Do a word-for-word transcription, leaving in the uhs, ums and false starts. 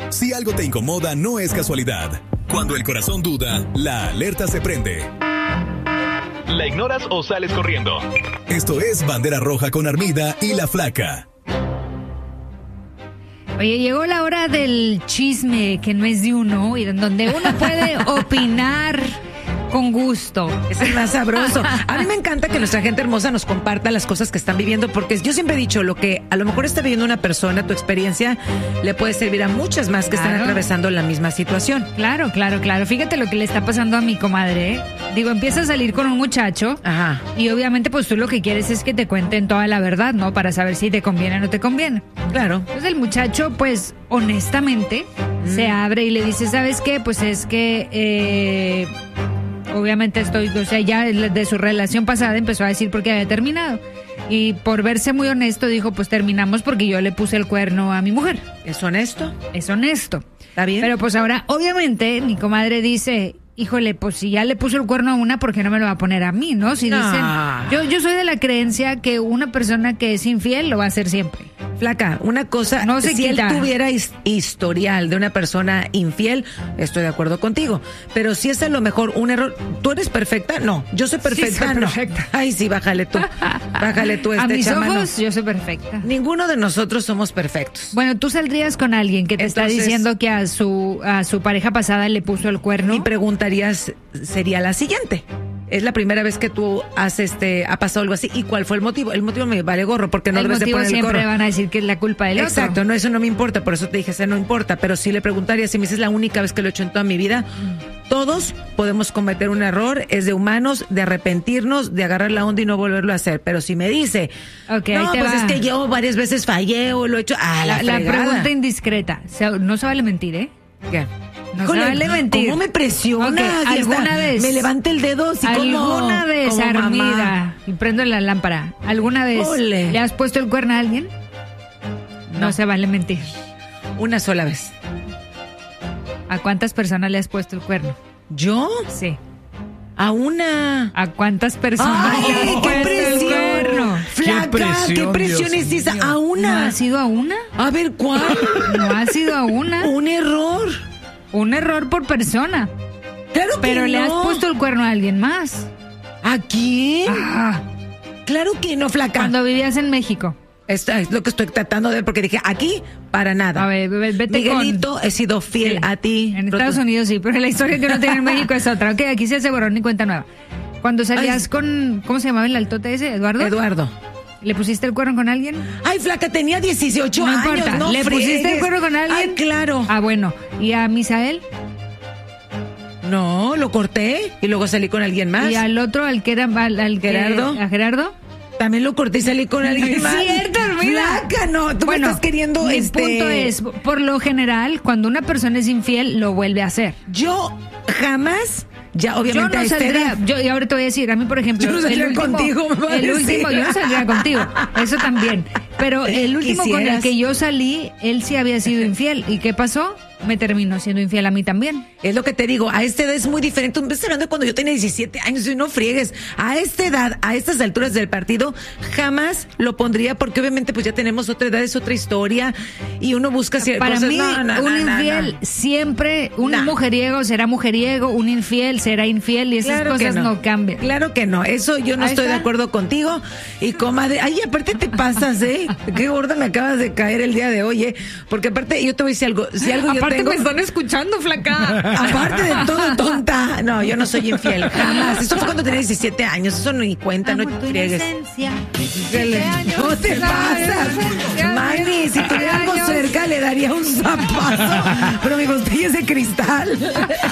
Si algo te incomoda, no es casualidad. Cuando el corazón duda, la alerta se prende. ¿La ignoras o sales corriendo? Esto es Bandera Roja con Armida y La Flaca. Oye, llegó la hora del chisme, que no es de uno, y donde uno puede opinar con gusto. Es el más sabroso. A mí me encanta que nuestra gente hermosa nos comparta las cosas que están viviendo, porque yo siempre he dicho, lo que a lo mejor está viviendo una persona, tu experiencia, le puede servir a muchas más que Claro. están atravesando la misma situación. Claro, claro, claro. Fíjate lo que le está pasando a mi comadre, ¿eh? Digo, empieza a salir con un muchacho. Ajá. Y obviamente pues tú lo que quieres es que te cuenten toda la verdad, ¿no? Para saber si te conviene o no te conviene. Claro. Entonces el muchacho, pues, honestamente, Mm. se abre y le dice, ¿sabes qué? Pues es que, eh, obviamente estoy, o sea, ya de su relación pasada empezó a decir por qué había terminado. Y por verse muy honesto dijo, pues terminamos porque yo le puse el cuerno a mi mujer. ¿Es honesto? Es honesto. ¿Está bien? Pero pues ahora, obviamente, mi comadre dice, híjole, pues si ya le puso el cuerno a una, ¿por qué no me lo va a poner a mí, no? Si No. dicen, yo, yo soy de la creencia que una persona que es infiel lo va a hacer siempre. Flaca, una cosa, No se si quita. él tuviera his- historial de una persona infiel, estoy de acuerdo contigo. Pero si es a lo mejor un error, ¿tú eres perfecta? No, yo soy perfecta, soy no. perfecta. Ay, sí, bájale tú. Bájale tú este A mis chamano. ojos, yo soy perfecta. Ninguno de nosotros somos perfectos. Bueno, tú saldrías con alguien que te Entonces- está diciendo que a su a su pareja pasada le puso el cuerno. Mi preguntaría sería la siguiente. Es la primera vez que tú has este ha pasado algo así. ¿Y cuál fue el motivo? El motivo me vale gorro porque no el debes de motivo poner el siempre gorro. van a decir que es la culpa del Exacto, otro. no, eso no me importa, por eso te dije, eso no importa, pero sí le preguntaría, si me dices la única vez que lo he hecho en toda mi vida, todos podemos cometer un error, es de humanos, de arrepentirnos, de agarrar la onda y no volverlo a hacer, pero si me dice, Ok, ahí no, te pues va. es que yo varias veces fallé o lo he hecho, ah, la, La, la fregada. pregunta indiscreta, se- no se vale mentir, ¿eh? ¿Qué? No Híjole, se vale mentir. ¿Cómo me presiona? Ok, Y hasta ¿alguna vez? me levanta el dedo así como ¿Alguna vez, como mamá. Armida, y prendo la lámpara, alguna vez Ole. le has puesto el cuerno a alguien? No. No. se vale mentir. Una sola vez. ¿A cuántas personas le has puesto el cuerno? ¿Yo? Sí. A una. ¿A cuántas personas ¡Ay, le has qué puesto el presión! cuerno? Flaca, ¿qué presión, presión Dios es esa? mío. A ¿No una. ha sido a una? A ver, ¿cuál? No ha sido a una. Un error. Un error por persona. Claro que Pero no. le has puesto el cuerno a alguien más. ¿A quién? Ah, Claro que no, flaca. cuando vivías en México. Esto es lo que estoy tratando de ver, porque dije, aquí, para nada. A ver, ve- vete con... Miguelito, he sido fiel Sí. a ti. En Estados Unidos sí, pero la historia que uno tiene en México es otra. Ok, aquí se hace borrón y cuenta nueva. Cuando salías Ay. con... ¿Cómo se llamaba el altote ese? ¿Eduardo? Eduardo. ¿Le pusiste el cuerno con alguien? Ay, flaca, tenía dieciocho No años. importa. No ¿Le pusiste el friegues. cuerno con alguien? Ay, claro. Ah, bueno. ¿Y a Misael? No, lo corté y luego salí con alguien más. ¿Y al otro, al que era... Al, al que- Gerardo. ¿A Gerardo? También lo corté y salí con alguien Es más. cierto, Armida. Flaca, no, tú Bueno, me estás queriendo mi este... punto es, por lo general, cuando una persona es infiel, lo vuelve a hacer. Yo jamás, ya Yo obviamente no a esta saldría, edad, yo, y ahora te voy a decir, a mí por ejemplo, Yo no saldría el último, contigo, me va a el decir. último, yo no saldría contigo, eso también, pero el último con el Quisieras. que yo salí, él sí había sido infiel, ¿y qué pasó? Me terminó siendo infiel a mí también. es lo que te digo, a esta edad es muy diferente. Me estás hablando de cuando yo tenía diecisiete años y no friegues. A esta edad, a estas alturas del partido, jamás lo pondría porque obviamente pues ya tenemos otra edad, es otra historia y uno busca ciertas Para cosas. mí, No, no, un no, no, infiel no. siempre, un No. mujeriego será mujeriego, un infiel será infiel y esas Claro que cosas no. cambian. Claro que no, eso yo no Ahí estoy está. de acuerdo contigo. Y comadre, ay, aparte te pasas, ¿eh? Qué gorda me acabas de caer el día de hoy, ¿eh? Porque aparte yo te voy a decir algo, si algo yo Aparte tengo... me están escuchando, flaca. Aparte de todo, tonta. No, yo no soy infiel, jamás. Eso fue cuando tenía diecisiete años, eso no ni cuenta, no Amor, tu friegues. inocencia. No te pasas. Mani, si tuviera algo cerca le daría un zapazo. Pero mi botella es de cristal.